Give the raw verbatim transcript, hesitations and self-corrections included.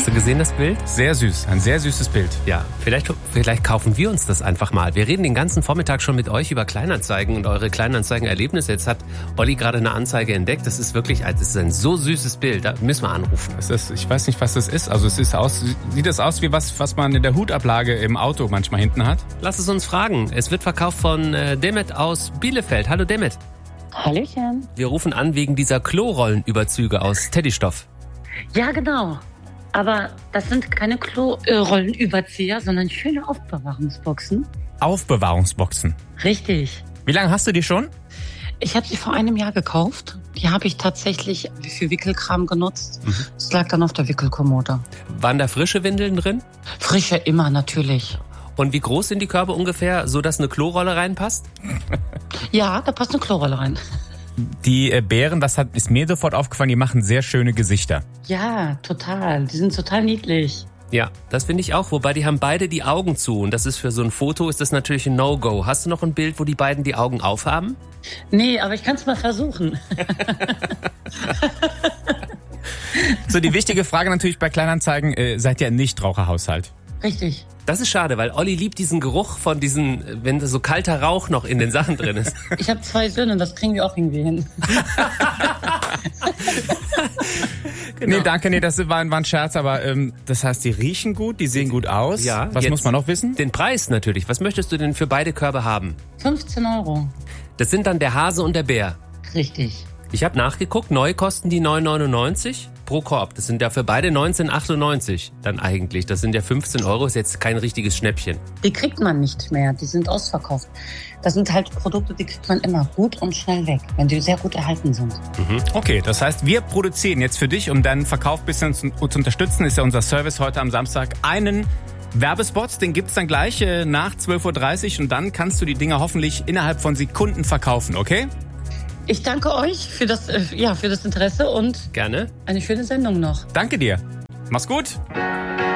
Hast du gesehen, das Bild? Sehr süß, ein sehr süßes Bild. Ja, vielleicht, vielleicht kaufen wir uns das einfach mal. Wir reden den ganzen Vormittag schon mit euch über Kleinanzeigen und eure Kleinanzeigen-Erlebnisse. Jetzt hat Olli gerade eine Anzeige entdeckt. Das ist wirklich, das ist ein so süßes Bild. Da müssen wir anrufen. Das ist, ich weiß nicht, was das ist. Also es ist aus, sieht das aus wie was, was man in der Hutablage im Auto manchmal hinten hat? Lass es uns fragen. Es wird verkauft von äh, Demet aus Bielefeld. Hallo Demet. Hallöchen. Wir rufen an wegen dieser Klorollenüberzüge aus Teddystoff. Ja, genau. Aber das sind keine Klorollenüberzieher, sondern schöne Aufbewahrungsboxen. Aufbewahrungsboxen? Richtig. Wie lange hast du die schon? Ich habe sie vor einem Jahr gekauft. Die habe ich tatsächlich für Wickelkram genutzt. Es mhm. lag dann auf der Wickelkommode. Waren da frische Windeln drin? Frische immer, natürlich. Und wie groß sind die Körbe ungefähr, so dass eine Klorolle reinpasst? Ja, da passt eine Klorolle rein. Die äh, Bären, das hat, ist mir sofort aufgefallen, die machen sehr schöne Gesichter. Ja, total. Die sind total niedlich. Ja, das finde ich auch. Wobei, die haben beide die Augen zu. Und das ist für so ein Foto, ist das natürlich ein No-Go. Hast du noch ein Bild, wo die beiden die Augen aufhaben? Nee, aber ich kann es mal versuchen. So, die wichtige Frage natürlich bei Kleinanzeigen, äh, seid ihr ein Nichtraucherhaushalt? Richtig. Das ist schade, weil Olli liebt diesen Geruch von diesen, wenn da so kalter Rauch noch in den Sachen drin ist. Ich habe zwei Söhne, das kriegen wir auch irgendwie hin. Genau. Nee, danke, nee, das war ein, war ein Scherz, aber ähm, das heißt, die riechen gut, die sehen gut aus. Ja. Was muss man noch wissen? Den Preis natürlich. Was möchtest du denn für beide Körbe haben? fünfzehn Euro. Das sind dann der Hase und der Bär. Richtig. Ich habe nachgeguckt, neu kosten die neun neunundneunzig pro Korb. Das sind ja für beide neunzehn achtundneunzig dann eigentlich. Das sind ja fünfzehn Euro, ist jetzt kein richtiges Schnäppchen. Die kriegt man nicht mehr, die sind ausverkauft. Das sind halt Produkte, die kriegt man immer gut und schnell weg, wenn die sehr gut erhalten sind. Mhm. Okay, das heißt, wir produzieren jetzt für dich, um deinen Verkauf ein bisschen zu, zu unterstützen, ist ja unser Service heute am Samstag, einen Werbespot, den gibt's dann gleich äh, nach zwölf Uhr dreißig und dann kannst du die Dinger hoffentlich innerhalb von Sekunden verkaufen, okay? Ich danke euch für das, äh, ja, für das Interesse und gerne eine schöne Sendung noch. Danke dir. Mach's gut.